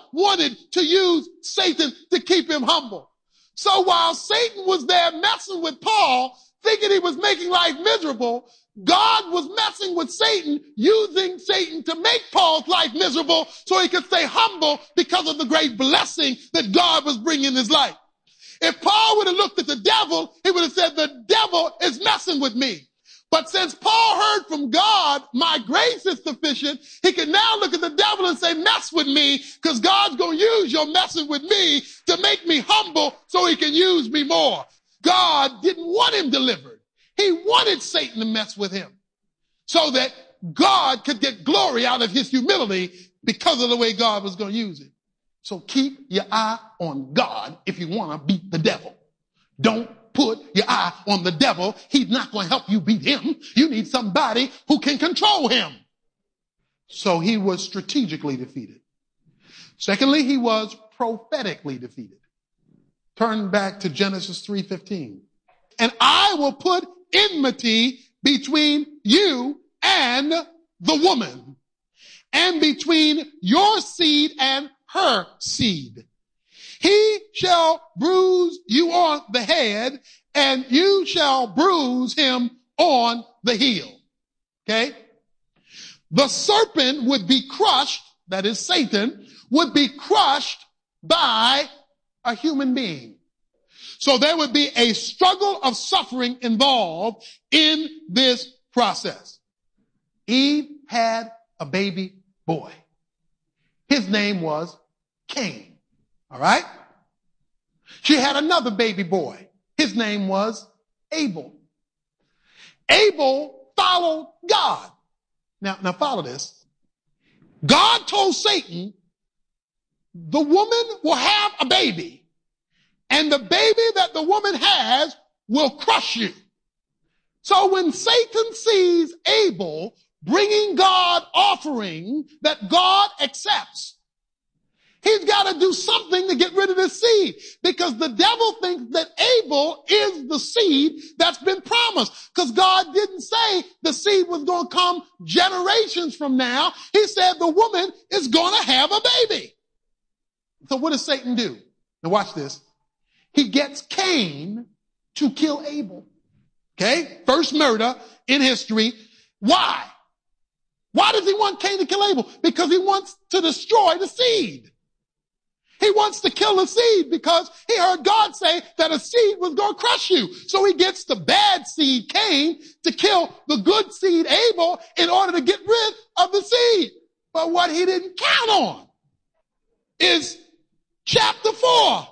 wanted to use Satan to keep him humble. So while Satan was there messing with Paul, thinking he was making life miserable, God was messing with Satan, using Satan to make Paul's life miserable so he could stay humble because of the great blessing that God was bringing in his life. If Paul would have looked at the devil, he would have said, the devil is messing with me. But since Paul heard from God, my grace is sufficient, he can now look at the devil and say, mess with me, because God's going to use your messing with me to make me humble so he can use me more. God didn't want him delivered. He wanted Satan to mess with him so that God could get glory out of his humility because of the way God was going to use it. So keep your eye on God if you want to beat the devil. Don't put your eye on the devil. He's not going to help you beat him. You need somebody who can control him. So he was strategically defeated. Secondly, he was prophetically defeated. Turn back to Genesis 3:15. And I will put enmity between you and the woman, and between your seed and her seed. He shall bruise you on the head, and you shall bruise him on the heel. Okay? The serpent would be crushed, that is Satan, would be crushed by a human being. So there would be a struggle of suffering involved in this process. Eve had a baby boy. His name was Cain. All right? She had another baby boy. His name was Abel. Abel followed God. Now follow this. God told Satan, the woman will have a baby, and the baby that the woman has will crush you. So when Satan sees Abel bringing God offering that God accepts, he's got to do something to get rid of this seed, because the devil thinks that Abel is the seed that's been promised, because God didn't say the seed was going to come generations from now. He said the woman is going to have a baby. So what does Satan do? Now watch this. He gets Cain to kill Abel. Okay? First murder in history. Why? Why does he want Cain to kill Abel? Because he wants to destroy the seed. He wants to kill the seed because he heard God say that a seed was going to crush you. So he gets the bad seed, Cain, to kill the good seed, Abel, in order to get rid of the seed. But what he didn't count on is chapter 4.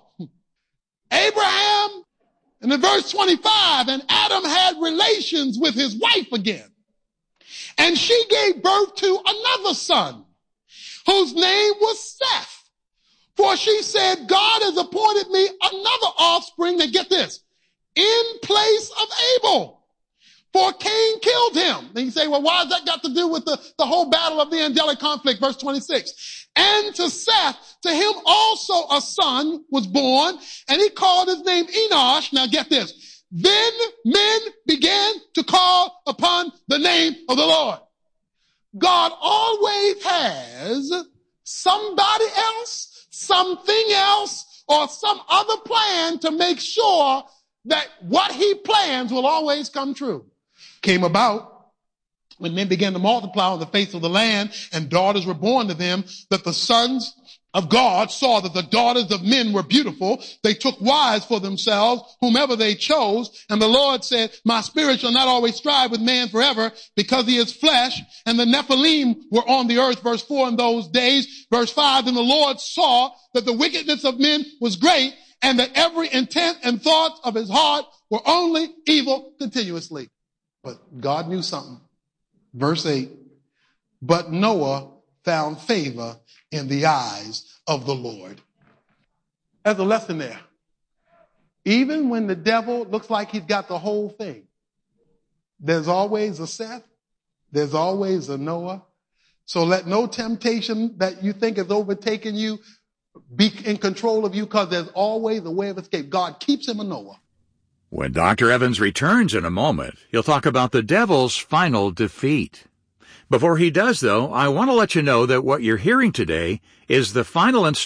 Abraham, and in verse 25, and Adam had relations with his wife again. And she gave birth to another son, whose name was Seth. For she said, God has appointed me another offspring, and get this, in place of Abel. For Cain killed him. Then you say, well, why has that got to do with the whole battle of the angelic conflict? Verse 26. And to Seth, to him also a son was born, and he called his name Enosh. Now get this. Then men began to call upon the name of the Lord. God always has somebody else, something else, or some other plan to make sure that what he plans will always come true. Came about when men began to multiply on the face of the land, and daughters were born to them, that the sons of God saw that the daughters of men were beautiful. They took wives for themselves, whomever they chose. And the Lord said, my spirit shall not always strive with man forever, because he is flesh. And the Nephilim were on the earth, verse 4, in those days. Verse 5, and the Lord saw that the wickedness of men was great, and that every intent and thought of his heart were only evil continuously. But God knew something. Verse 8, but Noah found favor in the eyes of the Lord. There's a lesson there. Even when the devil looks like he's got the whole thing, there's always a Seth, there's always a Noah. So let no temptation that you think has overtaken you be in control of you, because there's always a way of escape. God keeps him a Noah. When Dr. Evans returns in a moment, he'll talk about the devil's final defeat. Before he does, though, I want to let you know that what you're hearing today is the final installment